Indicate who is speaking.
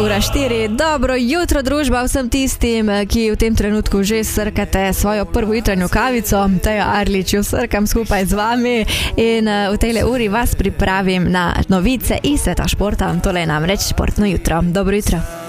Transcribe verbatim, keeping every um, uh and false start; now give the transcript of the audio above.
Speaker 1: Ura štiri, dobro jutro družba vsem tistim, ki v tem trenutku že srkate svojo prvo jutranjo kavico. Teja Arlič jo srkam skupaj z vami in v tejle uri vas pripravim na novice iz sveta športa. Tole je namreč športno jutro. Dobro jutro.